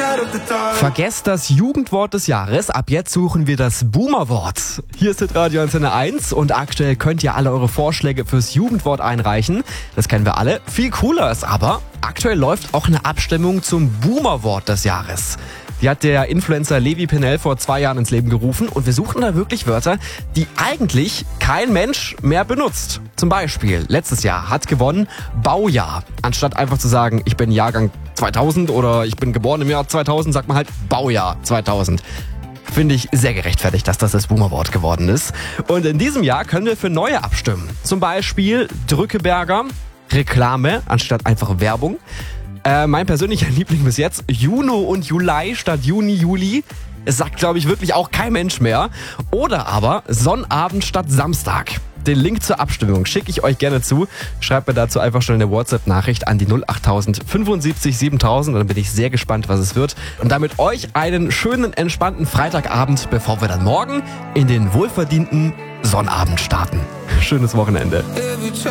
Vergesst das Jugendwort des Jahres. Ab jetzt suchen wir das Boomerwort. Hier ist Hitradio Antenne 1 und aktuell könnt ihr alle eure Vorschläge fürs Jugendwort einreichen. Das kennen wir alle. Viel cooler ist aber, aktuell läuft auch eine Abstimmung zum Boomerwort des Jahres. Die hat der Influencer Levi Pennell vor 2 Jahren ins Leben gerufen und wir suchen da wirklich Wörter, die eigentlich kein Mensch mehr benutzt. Zum Beispiel, letztes Jahr hat gewonnen Baujahr. Anstatt einfach zu sagen, ich bin Jahrgang 2000 oder ich bin geboren im Jahr 2000, sagt man halt Baujahr 2000. Finde ich sehr gerechtfertigt, dass das Boomerwort geworden ist. Und in diesem Jahr können wir für neue abstimmen. Zum Beispiel Drückeberger, Reklame anstatt einfach Werbung. Mein persönlicher Liebling bis jetzt, Juno und Juli statt Juni, Juli. Es sagt, glaube ich, wirklich auch kein Mensch mehr. Oder aber Sonnabend statt Samstag. Den Link zur Abstimmung schicke ich euch gerne zu. Schreibt mir dazu einfach schon eine WhatsApp-Nachricht an die 08000 75 7000. Dann bin ich sehr gespannt, was es wird. Und damit euch einen schönen, entspannten Freitagabend, bevor wir dann morgen in den wohlverdienten Sonnabend starten. Schönes Wochenende.